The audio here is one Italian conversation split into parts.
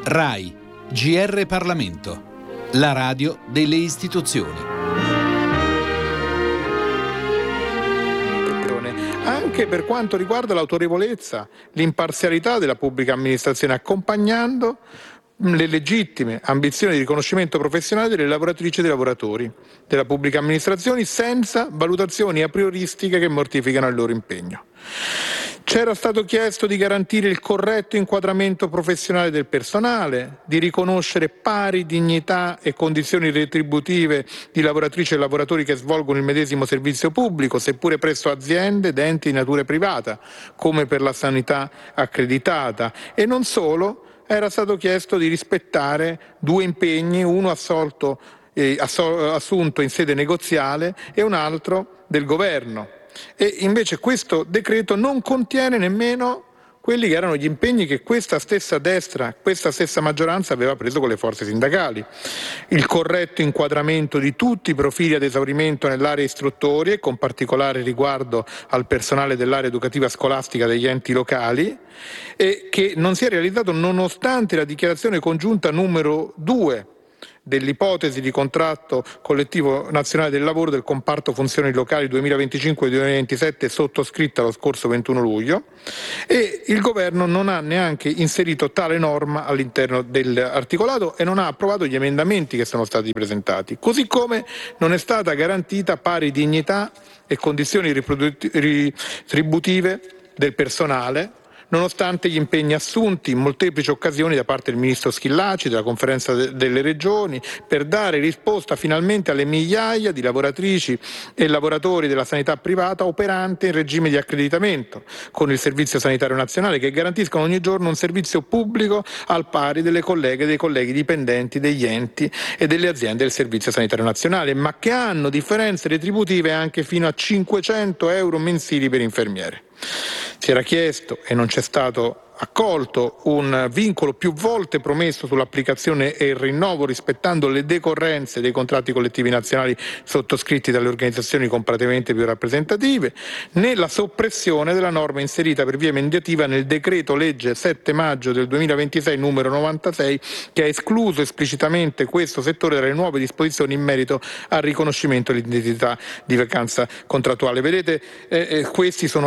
RAI, GR Parlamento, la radio delle istituzioni. Anche per quanto riguarda l'autorevolezza, l'imparzialità della pubblica amministrazione, accompagnando le legittime ambizioni di riconoscimento professionale delle lavoratrici e dei lavoratori della pubblica amministrazione, senza valutazioni a prioristiche che mortificano il loro impegno. C'era stato chiesto di garantire il corretto inquadramento professionale del personale, di riconoscere pari dignità e condizioni retributive di lavoratrici e lavoratori che svolgono il medesimo servizio pubblico, seppure presso aziende ed enti di natura privata, come per la sanità accreditata. E non solo, era stato chiesto di rispettare due impegni, uno assunto in sede negoziale e un altro del governo. E invece questo decreto non contiene nemmeno quelli che erano gli impegni che questa stessa destra, questa stessa maggioranza aveva preso con le forze sindacali. Il corretto inquadramento di tutti i profili ad esaurimento nell'area istruttoria e con particolare riguardo al personale dell'area educativa scolastica degli enti locali, e che non si è realizzato nonostante la dichiarazione congiunta numero 2 dell'ipotesi di contratto collettivo nazionale del lavoro del comparto funzioni locali 2025-2027 sottoscritta lo scorso 21 luglio, e il governo non ha neanche inserito tale norma all'interno dell'articolato e non ha approvato gli emendamenti che sono stati presentati, così come non è stata garantita pari dignità e condizioni retributive del personale, nonostante gli impegni assunti in molteplici occasioni da parte del ministro Schillaci, della Conferenza delle Regioni, per dare risposta finalmente alle migliaia di lavoratrici e lavoratori della sanità privata operanti in regime di accreditamento con il Servizio Sanitario Nazionale, che garantiscono ogni giorno un servizio pubblico al pari delle colleghe e dei colleghi dipendenti degli enti e delle aziende del Servizio Sanitario Nazionale, ma che hanno differenze retributive anche fino a 500 euro mensili per infermiere. Si era chiesto, e non c'è stato accolto, un vincolo più volte promesso sull'applicazione e il rinnovo rispettando le decorrenze dei contratti collettivi nazionali sottoscritti dalle organizzazioni comparativamente più rappresentative, né la soppressione della norma inserita per via emendativa nel decreto legge 7 maggio del 2026 numero 96, che ha escluso esplicitamente questo settore dalle nuove disposizioni in merito al riconoscimento dell'indennità di vacanza contrattuale. Vedete, questi sono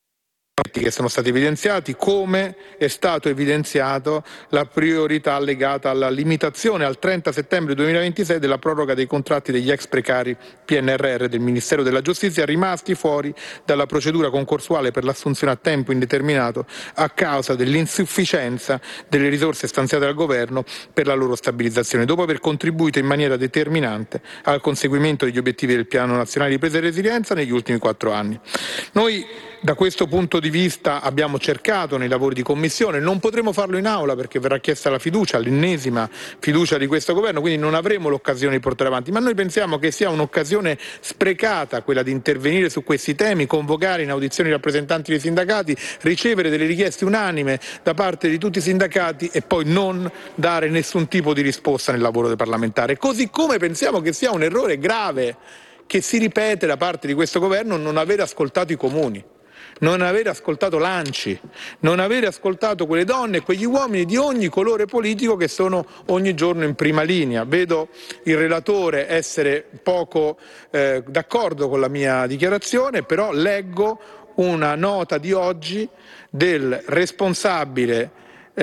che sono stati evidenziati, come è stato evidenziato la priorità legata alla limitazione al 30 settembre 2026 della proroga dei contratti degli ex precari PNRR del Ministero della Giustizia rimasti fuori dalla procedura concorsuale per l'assunzione a tempo indeterminato a causa dell'insufficienza delle risorse stanziate dal governo per la loro stabilizzazione, dopo aver contribuito in maniera determinante al conseguimento degli obiettivi del Piano Nazionale di Ripresa e Resilienza negli ultimi 4 anni. Noi da questo punto di vista abbiamo cercato nei lavori di commissione, non potremo farlo in aula perché verrà chiesta la fiducia, l'ennesima fiducia di questo governo, quindi non avremo l'occasione di portare avanti, ma noi pensiamo che sia un'occasione sprecata quella di intervenire su questi temi, convocare in audizioni i rappresentanti dei sindacati, ricevere delle richieste unanime da parte di tutti i sindacati e poi non dare nessun tipo di risposta nel lavoro del parlamentare. Così come pensiamo che sia un errore grave che si ripete da parte di questo governo non aver ascoltato i comuni, non aver ascoltato l'ANCI, non aver ascoltato quelle donne e quegli uomini di ogni colore politico che sono ogni giorno in prima linea. Vedo il relatore essere poco d'accordo con la mia dichiarazione, però leggo una nota di oggi del responsabile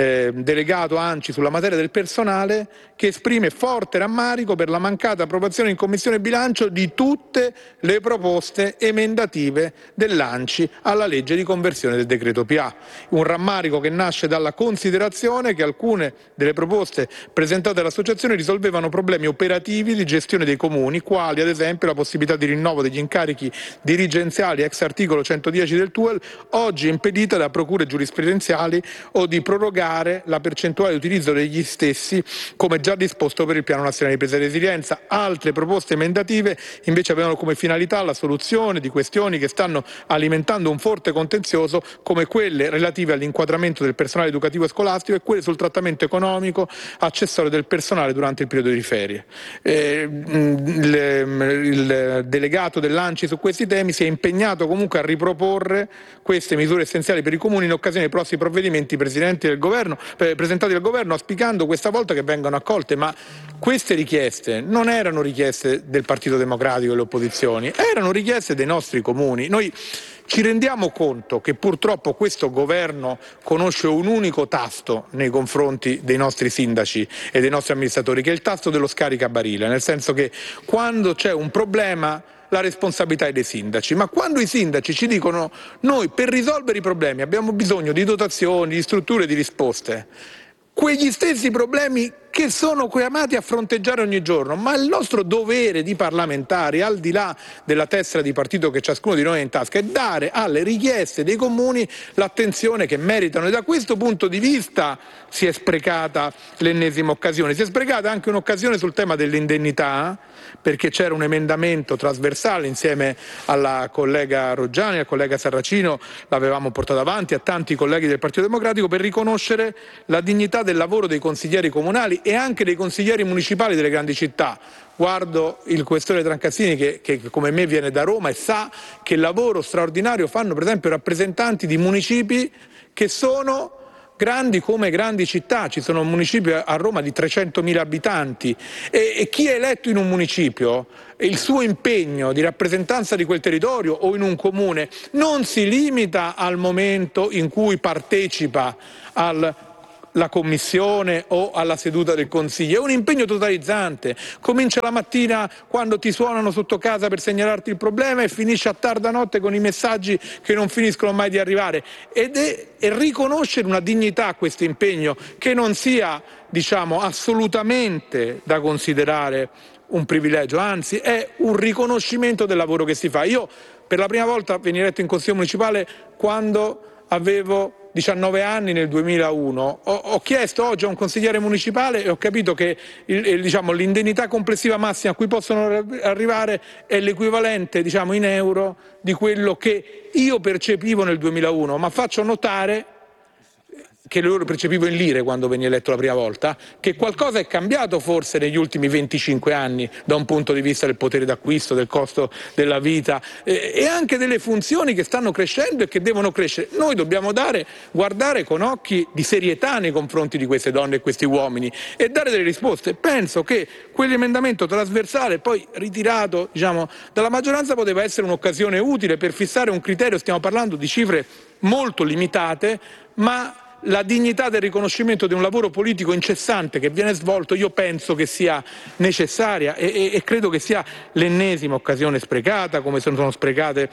delegato ANCI sulla materia del personale, che esprime forte rammarico per la mancata approvazione in Commissione Bilancio di tutte le proposte emendative dell'ANCI alla legge di conversione del decreto PA. Un rammarico che nasce dalla considerazione che alcune delle proposte presentate dall'associazione risolvevano problemi operativi di gestione dei comuni, quali ad esempio la possibilità di rinnovo degli incarichi dirigenziali ex articolo 110 del TUEL, oggi impedita da procure giurisprudenziali, o di prorogare la percentuale di utilizzo degli stessi come già disposto per il Piano Nazionale di Ripresa e Resilienza. Altre proposte emendative invece avevano come finalità la soluzione di questioni che stanno alimentando un forte contenzioso, come quelle relative all'inquadramento del personale educativo e scolastico e quelle sul trattamento economico accessorio del personale durante il periodo di ferie. Il delegato dell'ANCI su questi temi si è impegnato comunque a riproporre queste misure essenziali per i comuni in occasione dei prossimi provvedimenti. I presidenti del presentati al governo, auspicando questa volta che vengano accolte, ma queste richieste non erano richieste del Partito Democratico e delle opposizioni, erano richieste dei nostri comuni. Noi ci rendiamo conto che purtroppo questo governo conosce un unico tasto nei confronti dei nostri sindaci e dei nostri amministratori, che è il tasto dello scaricabarile, nel senso che quando c'è un problema la responsabilità è dei sindaci, ma quando i sindaci ci dicono noi per risolvere i problemi abbiamo bisogno di dotazioni, di strutture, di risposte, quegli stessi problemi che sono chiamati a fronteggiare ogni giorno, ma il nostro dovere di parlamentari, al di là della tessera di partito che ciascuno di noi ha in tasca, è dare alle richieste dei comuni l'attenzione che meritano, e da questo punto di vista si è sprecata l'ennesima occasione. Si è sprecata anche un'occasione sul tema dell'indennità, perché c'era un emendamento trasversale insieme alla collega Roggiani, al collega Sarracino, l'avevamo portato avanti, a tanti colleghi del Partito Democratico, per riconoscere la dignità del lavoro dei consiglieri comunali e anche dei consiglieri municipali delle grandi città. Guardo il questore Trancazzini che come me viene da Roma e sa che lavoro straordinario fanno per esempio rappresentanti di municipi che sono grandi come grandi città. Ci sono municipi a Roma di 300.000 abitanti e chi è eletto in un municipio, il suo impegno di rappresentanza di quel territorio o in un comune non si limita al momento in cui partecipa alla commissione o alla seduta del consiglio, è un impegno totalizzante. Comincia la mattina quando ti suonano sotto casa per segnalarti il problema e finisce a tarda notte con i messaggi che non finiscono mai di arrivare, ed è riconoscere una dignità a questo impegno che non sia, diciamo, assolutamente da considerare un privilegio, anzi è un riconoscimento del lavoro che si fa. Io per la prima volta venni eletto in consiglio municipale quando avevo 19 anni nel 2001, ho chiesto oggi a un consigliere municipale e ho capito che l'indennità complessiva massima a cui possono arrivare è l'equivalente, diciamo, in euro di quello che io percepivo nel 2001, ma faccio notare che loro percepivo in lire quando venne eletto la prima volta, che qualcosa è cambiato forse negli ultimi 25 anni da un punto di vista del potere d'acquisto, del costo della vita e anche delle funzioni che stanno crescendo e che devono crescere. Noi dobbiamo guardare con occhi di serietà nei confronti di queste donne e questi uomini e dare delle risposte. Penso che quell'emendamento trasversale, poi ritirato, diciamo, dalla maggioranza, poteva essere un'occasione utile per fissare un criterio. Stiamo parlando di cifre molto limitate, ma la dignità del riconoscimento di un lavoro politico incessante che viene svolto io penso che sia necessaria e credo che sia l'ennesima occasione sprecata, come sono sprecate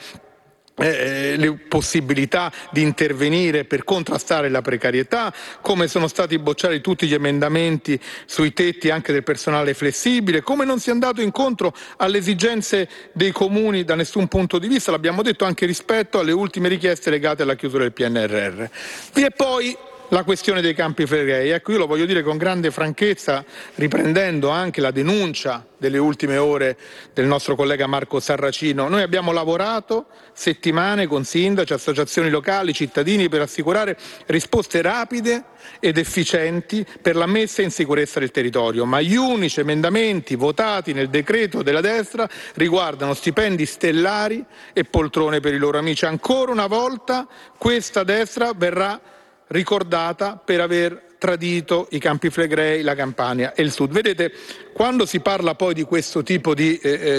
le possibilità di intervenire per contrastare la precarietà, come sono stati bocciati tutti gli emendamenti sui tetti anche del personale flessibile, come non si è andato incontro alle esigenze dei comuni da nessun punto di vista, l'abbiamo detto, anche rispetto alle ultime richieste legate alla chiusura del PNRR. Vi è poi la questione dei Campi Flegrei. Ecco, io lo voglio dire con grande franchezza, riprendendo anche la denuncia delle ultime ore del nostro collega Marco Sarracino. Noi abbiamo lavorato settimane con sindaci, associazioni locali, cittadini per assicurare risposte rapide ed efficienti per la messa in sicurezza del territorio, ma gli unici emendamenti votati nel decreto della destra riguardano stipendi stellari e poltrone per i loro amici. Ancora una volta questa destra verrà ricordata per aver tradito i Campi Flegrei, la Campania e il Sud. Vedete, quando si parla poi di questo tipo di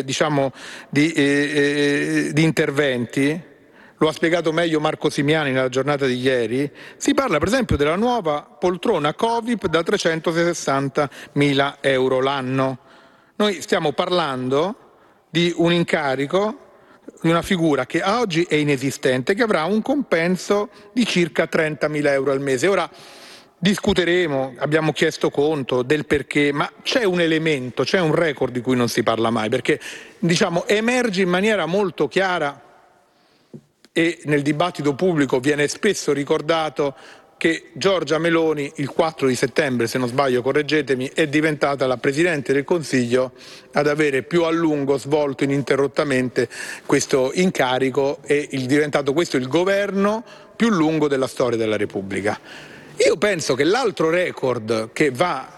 interventi, lo ha spiegato meglio Marco Simiani nella giornata di ieri, si parla per esempio della nuova poltrona Covid da 360.000 euro l'anno. Noi stiamo parlando di un incarico, di una figura che oggi è inesistente, che avrà un compenso di circa 30.000 euro al mese. Ora discuteremo, abbiamo chiesto conto del perché, ma c'è un elemento, c'è un record di cui non si parla mai, perché emerge in maniera molto chiara e nel dibattito pubblico viene spesso ricordato che Giorgia Meloni il 4 di settembre, se non sbaglio correggetemi, è diventata la Presidente del Consiglio ad avere più a lungo svolto ininterrottamente questo incarico e è diventato questo il governo più lungo della storia della Repubblica. Io penso che l'altro record che va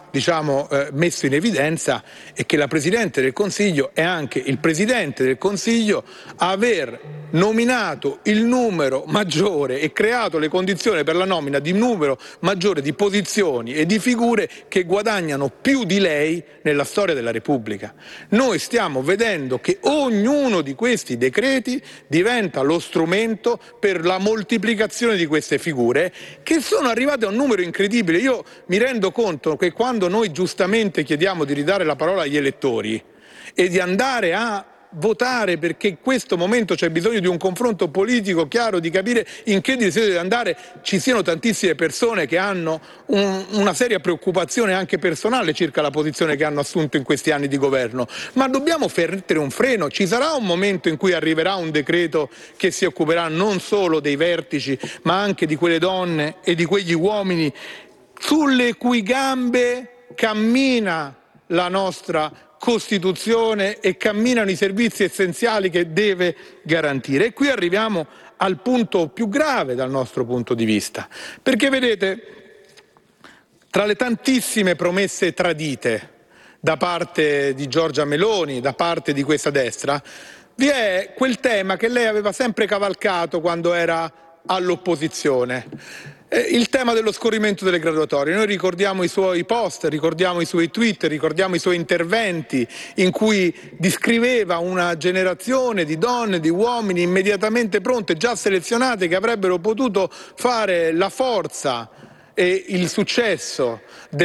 messo in evidenza è che la Presidente del Consiglio è anche il Presidente del Consiglio a aver nominato il numero maggiore e creato le condizioni per la nomina di un numero maggiore di posizioni e di figure che guadagnano più di lei nella storia della Repubblica. Noi stiamo vedendo che ognuno di questi decreti diventa lo strumento per la moltiplicazione di queste figure che sono arrivate a un numero incredibile. Io mi rendo conto che quando noi giustamente chiediamo di ridare la parola agli elettori e di andare a votare, perché in questo momento c'è bisogno di un confronto politico chiaro, di capire in che direzione deve andare, ci siano tantissime persone che hanno una seria preoccupazione anche personale circa la posizione che hanno assunto in questi anni di governo, ma dobbiamo mettere un freno. Ci sarà un momento in cui arriverà un decreto che si occuperà non solo dei vertici ma anche di quelle donne e di quegli uomini sulle cui gambe cammina la nostra Costituzione e camminano i servizi essenziali che deve garantire. E qui arriviamo al punto più grave dal nostro punto di vista, perché vedete, tra le tantissime promesse tradite da parte di Giorgia Meloni, da parte di questa destra, vi è quel tema che lei aveva sempre cavalcato quando era all'opposizione. Il tema dello scorrimento delle graduatorie. Noi ricordiamo i suoi post, ricordiamo i suoi tweet, ricordiamo i suoi interventi in cui descriveva una generazione di donne, di uomini immediatamente pronte, già selezionate, che avrebbero potuto fare la forza e il successo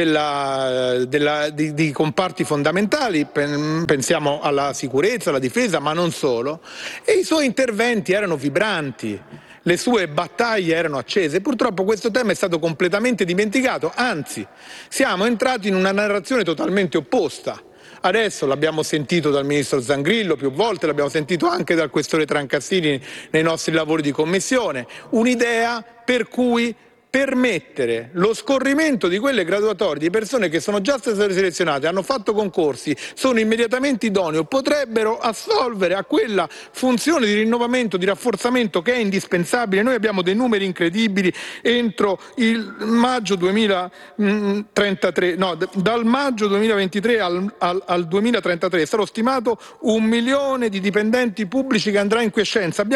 di comparti fondamentali, pensiamo alla sicurezza, alla difesa, ma non solo, e i suoi interventi erano vibranti. Le sue battaglie erano accese. Purtroppo questo tema è stato completamente dimenticato, anzi siamo entrati in una narrazione totalmente opposta. Adesso l'abbiamo sentito dal ministro Zangrillo più volte, l'abbiamo sentito anche dal questore Trancassini nei nostri lavori di commissione, un'idea per cui permettere lo scorrimento di quelle graduatorie di persone che sono già state selezionate, hanno fatto concorsi, sono immediatamente idoneo, potrebbero assolvere a quella funzione di rinnovamento, di rafforzamento che è indispensabile. Noi abbiamo dei numeri incredibili. Entro il maggio 2033, dal maggio 2023 al 2033 è stato stimato 1 milione di dipendenti pubblici che andrà in quiescenza.